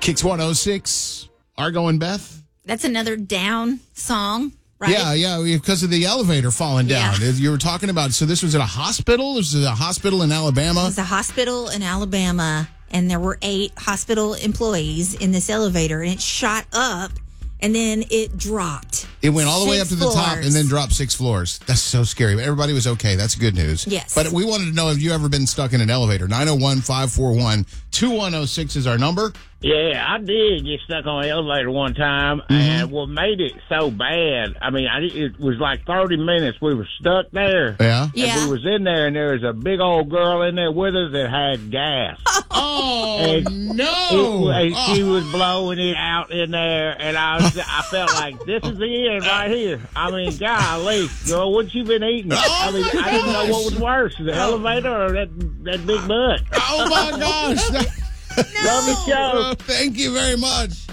Kicks 106. Argo and Beth. That's another down song, right? Yeah, because of the elevator falling down. Yeah. You were talking about, so this was at a hospital? This was a hospital in Alabama? It was a hospital in Alabama, and there were 8 hospital employees in this elevator, and it shot up, and then it dropped. It went all the way up 6 to the top floors. and then dropped 6 floors. That's so scary. But everybody was okay. That's good news. Yes. But we wanted to know if you ever been stuck in an elevator. 901-541-2106 is our number. Yeah, I did get stuck on an elevator one time, and what made it so bad, I mean, it was like 30 minutes. We were stuck there. Yeah. Yeah. And we was in there, and there was a big old girl in there with us that had gas. Oh, no. She was blowing it out in there, and I felt like, this is the end right here. I mean, golly, girl, what you been eating? I mean, I didn't know what was worse, the elevator or that big butt. Oh, my gosh. Love the show. Thank you very much.